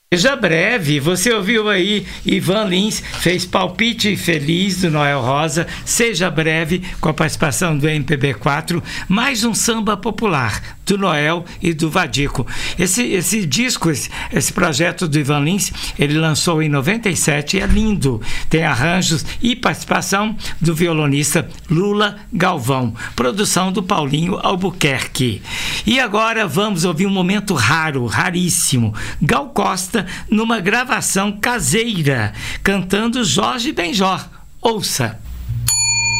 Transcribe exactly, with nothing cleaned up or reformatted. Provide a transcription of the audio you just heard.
Seja breve, você ouviu aí, Ivan Lins fez palpite feliz do Noel Rosa, Seja Breve, com a participação do M P B quatro, mais um samba popular do Noel e do Vadico. Esse, esse disco, esse, esse projeto do Ivan Lins, ele lançou em noventa e sete, é lindo, tem arranjos e participação do violonista Lula Galvão, produção do Paulinho Albuquerque. E agora vamos ouvir um momento raro, raríssimo, Gal Costa numa gravação caseira, cantando Jorge Benjor. Ouça!